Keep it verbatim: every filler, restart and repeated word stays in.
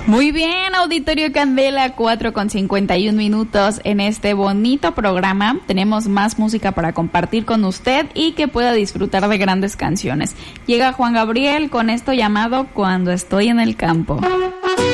Muy bien, Auditorio Candela, cuatro con cincuenta y un minutos en este bonito programa. Tenemos más música para compartir con usted y que pueda disfrutar de grandes canciones. Llega Juan Gabriel con esto llamado Cuando estoy en el campo.